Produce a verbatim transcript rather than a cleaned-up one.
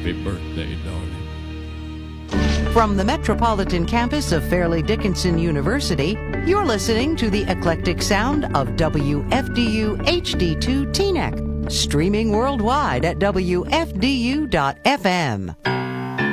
Happy birthday, darling. From the metropolitan campus of Fairleigh Dickinson University, you're listening to the eclectic sound of W F D U H D two Teaneck, streaming worldwide at W F D U dot F M.